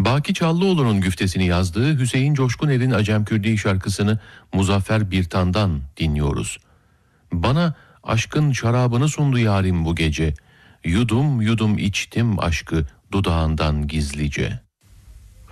Baki Çallıoğlu'nun güftesini yazdığı Hüseyin Coşkuner'in Acem Kürdi şarkısını Muzaffer Birtan'dan dinliyoruz. Bana aşkın şarabını sundu yarim bu gece. Yudum yudum içtim aşkı dudağından gizlice.